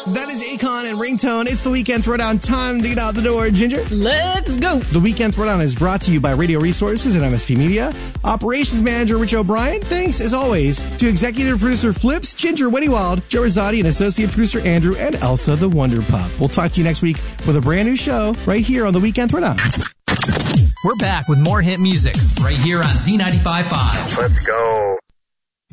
That is Akon and Ringtone. It's the Weekend Throwdown. Time to get out the door, Ginger. Let's go. The Weekend Throwdown is brought to you by Radio Resources and MSP Media. Operations Manager Rich O'Brien. Thanks, as always, to Executive Producer Flips, Ginger Wild, Joe Rosati, and Associate Producer Andrew, and Elsa the Wonder Pup. We'll talk to you next week with a brand new show right here on the Weekend Throwdown. We're back with more hit music right here on Z95.5. Let's go.